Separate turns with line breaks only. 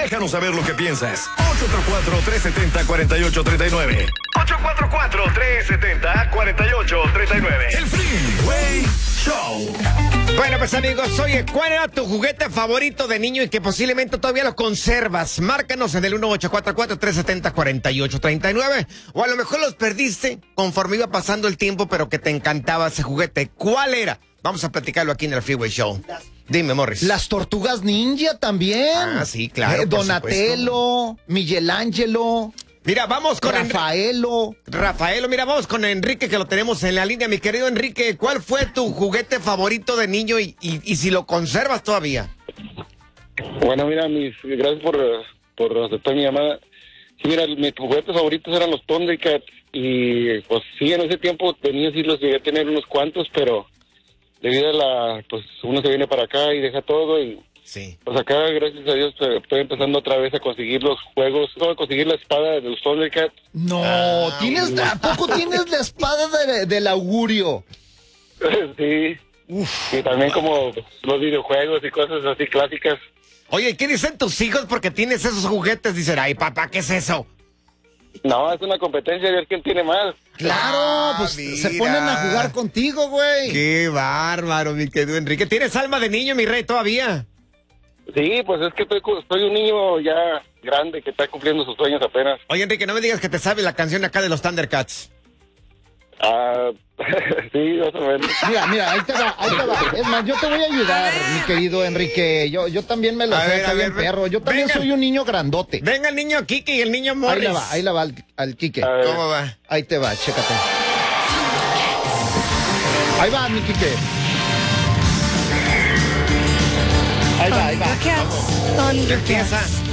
Déjanos saber lo que piensas. 844-370-4839. 844-370-4839. El Freeway Show.
Bueno, pues amigos, oye, ¿cuál era tu juguete favorito de niño y que posiblemente todavía lo conservas? Márcanos en el 1844-370-4839. O a lo mejor los perdiste conforme iba pasando el tiempo, pero que te encantaba ese juguete. ¿Cuál era? Vamos a platicarlo aquí en el Freeway Show. Dime, Morris.
Las tortugas ninja también.
Ah, sí, claro.
Donatello, Michelangelo.
Mira, vamos con
Rafaelo,
mira, vamos con Enrique, que lo tenemos en la línea. Mi querido Enrique, ¿cuál fue tu juguete favorito de niño y si lo conservas todavía?
Bueno, mira, gracias por aceptar mi llamada. Sí, mira, mis juguetes favoritos eran los Thundercats y pues sí, en ese tiempo los llegué a tener unos cuantos, pero debido a pues uno se viene para acá y deja todo y
sí.
Pues acá, gracias a Dios, estoy empezando otra vez a conseguir los juegos, a conseguir la espada de los Thundercats.
No, ¿a poco tienes la espada del augurio?
Sí. Uf. Y también como los videojuegos y cosas así clásicas.
Oye, ¿qué dicen tus hijos porque tienes esos juguetes? Dicen, ay, papá, ¿qué es eso?
No, es una competencia de ver quién tiene más.
Claro, pues
mira.
se ponen a jugar contigo, güey.
Qué bárbaro, mi querido Enrique. ¿Tienes alma de niño, mi rey, todavía?
Sí, pues es que soy un niño ya grande que está cumpliendo sus sueños apenas.
Oye, Enrique, no me digas que te sabes la canción acá de los Thundercats.
Ah, sí, más o menos.
Mira, ahí te va. Es más, yo te voy a ayudar, mi querido Enrique. Yo también me lo sé, está bien perro. Yo también soy un niño grandote.
Venga el niño Kike y el niño Morris.
Ahí la va al Kike.
¿Cómo va?
Ahí te va, chécate. Ahí va, mi Kike. Ahí va.
Empieza.